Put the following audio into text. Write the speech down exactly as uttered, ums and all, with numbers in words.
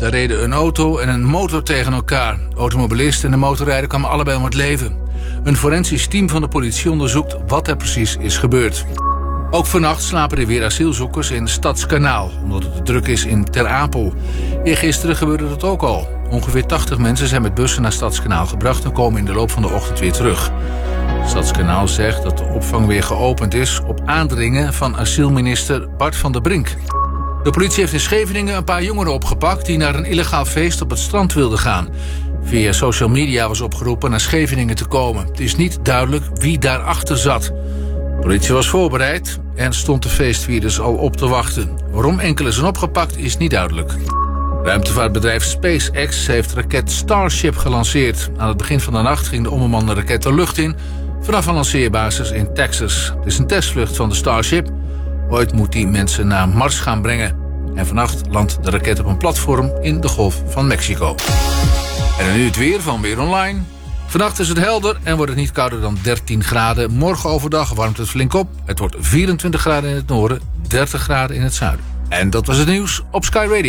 Daar reden een auto en een motor tegen elkaar. De automobilist en de motorrijder kwamen allebei om het leven. Een forensisch team van de politie onderzoekt wat er precies is gebeurd. Ook vannacht slapen er weer asielzoekers in Stadskanaal, omdat het te druk is in Ter Apel. Eergisteren gebeurde dat ook al. Ongeveer tachtig mensen zijn met bussen naar Stadskanaal gebracht en komen in de loop van de ochtend weer terug. Stadskanaal zegt dat de opvang weer geopend is op aandringen van asielminister Bart van der Brink. De politie heeft in Scheveningen een paar jongeren opgepakt die naar een illegaal feest op het strand wilden gaan. Via social media was opgeroepen naar Scheveningen te komen. Het is niet duidelijk wie daarachter zat. De politie was voorbereid en stond de feestvierders al op te wachten. Waarom enkele zijn opgepakt is niet duidelijk. Ruimtevaartbedrijf SpaceX heeft raket Starship gelanceerd. Aan het begin van de nacht ging de onbemande raket de lucht in vanaf een lanceerbasis in Texas. Het is een testvlucht van de Starship. Ooit moet die mensen naar Mars gaan brengen. En vannacht landt de raket op een platform in de Golf van Mexico. En dan nu het weer van Weer Online. Vannacht is het helder en wordt het niet kouder dan dertien graden. Morgen overdag warmt het flink op. Het wordt vierentwintig graden in het noorden, dertig graden in het zuiden. En dat was het nieuws op Sky Radio.